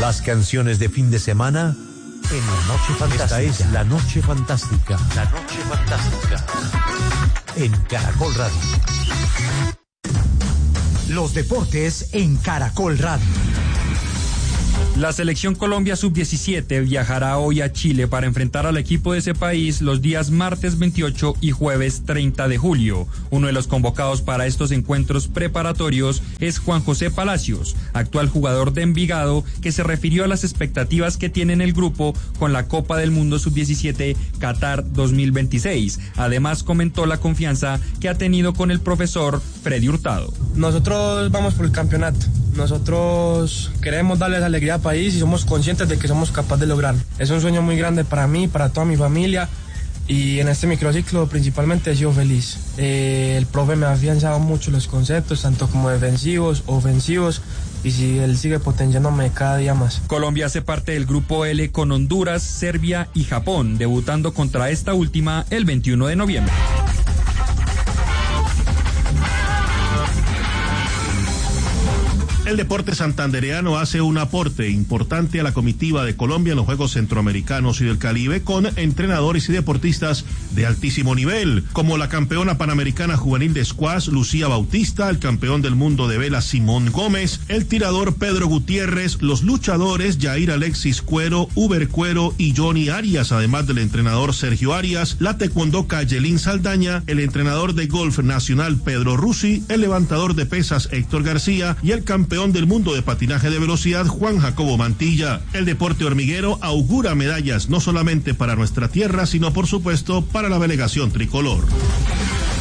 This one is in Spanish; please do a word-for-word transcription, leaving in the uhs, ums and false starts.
Las canciones de fin de semana en La Noche Fantástica. Esta es La Noche Fantástica. La Noche Fantástica. En Caracol Radio. Los deportes en Caracol Radio. La selección Colombia sub diecisiete viajará hoy a Chile para enfrentar al equipo de ese país los días martes veintiocho y jueves treinta de julio. Uno de los convocados para estos encuentros preparatorios es Juan José Palacios, actual jugador de Envigado, que se refirió a las expectativas que tiene en el grupo con la Copa del Mundo sub diecisiete Qatar dos mil veintiséis. Además comentó la confianza que ha tenido con el profesor Freddy Hurtado. Nosotros vamos por el campeonato. Nosotros queremos darles alegría al país y somos conscientes de que somos capaces de lograrlo. Es un sueño muy grande para mí, para toda mi familia, y en este microciclo principalmente he sido feliz. Eh, el profe me ha afianzado mucho los conceptos, tanto como defensivos, ofensivos, y si él sigue potenciándome cada día más. Colombia hace parte del grupo L con Honduras, Serbia y Japón, debutando contra esta última el veintiuno de noviembre. El deporte santandereano hace un aporte importante a la comitiva de Colombia en los Juegos Centroamericanos y del Caribe con entrenadores y deportistas de altísimo nivel, como la campeona panamericana juvenil de squash Lucía Bautista, el campeón del mundo de vela Simón Gómez, el tirador Pedro Gutiérrez, los luchadores Yair Alexis Cuero, Uber Cuero y Johnny Arias, además del entrenador Sergio Arias, la taekwondoca Yelín Saldaña, el entrenador de golf nacional Pedro Rusi, el levantador de pesas Héctor García y el campeón del mundo de patinaje de velocidad Juan Jacobo Mantilla. El deporte hormiguero augura medallas no solamente para nuestra tierra, sino por supuesto para la delegación tricolor.